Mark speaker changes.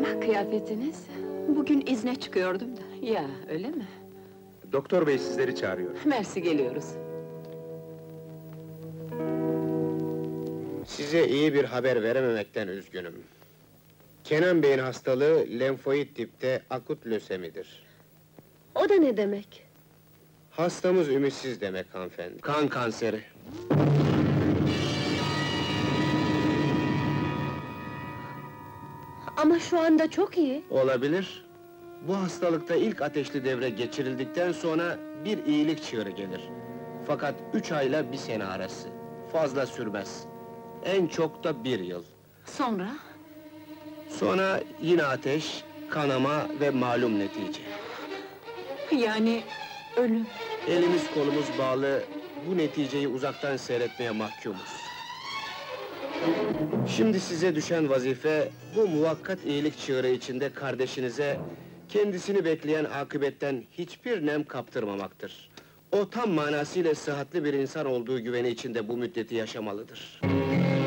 Speaker 1: Kıyafetiniz? Bugün izne çıkıyordum da. Ya, öyle mi?
Speaker 2: Doktor bey sizleri çağırıyor.
Speaker 1: Mersi, geliyoruz.
Speaker 3: Size iyi bir haber verememekten üzgünüm. Kenan Bey'in hastalığı lenfoid tipte akut lösemidir.
Speaker 4: O da ne demek?
Speaker 3: Hastamız ümitsiz demek hanımefendi. Kan kanseri.
Speaker 4: Ama şu anda çok iyi.
Speaker 3: Olabilir. Bu hastalıkta ilk ateşli devre geçirildikten sonra bir iyilik çığırı gelir. Fakat 3 ayla 1 sene arası. Fazla sürmez. En çok da 1 yıl.
Speaker 1: Sonra?
Speaker 3: Sonra yine ateş, kanama ve malum netice.
Speaker 1: Yani ölüm.
Speaker 3: Elimiz kolumuz bağlı, bu neticeyi uzaktan seyretmeye mahkumuz. Şimdi size düşen vazife, bu muvakkat iyilik çığırı içinde kardeşinize, kendisini bekleyen akıbetten hiçbir nem kaptırmamaktır. O tam manasıyla sıhhatli bir insan olduğu güveni içinde bu müddeti yaşamalıdır.